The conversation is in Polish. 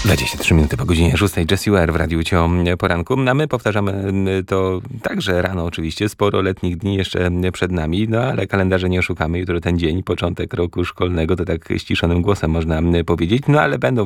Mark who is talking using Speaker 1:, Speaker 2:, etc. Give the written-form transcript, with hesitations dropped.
Speaker 1: 23 minuty po godzinie 6. Jessie Ware w Radiu Cio Poranku. A my powtarzamy to także rano oczywiście. Sporo letnich dni jeszcze przed nami, no ale kalendarze nie oszukamy. Jutro ten dzień, początek roku szkolnego, to tak ściszonym głosem można powiedzieć. No ale będą